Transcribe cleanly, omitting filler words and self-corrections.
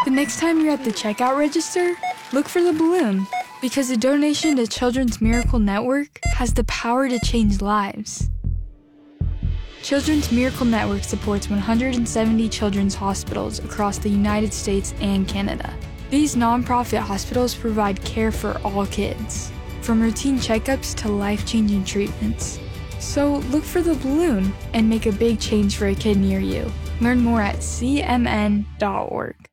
The next time you're at the checkout register, look for the balloon, because a donation to Children's Miracle Network has the power to change lives. Children's Miracle Network supports 170 children's hospitals across the United States and Canada. These nonprofit hospitals provide care for all kids, from routine checkups to life-changing treatments. So look for the balloon and make a big change for a kid near you. Learn more at cmn.org.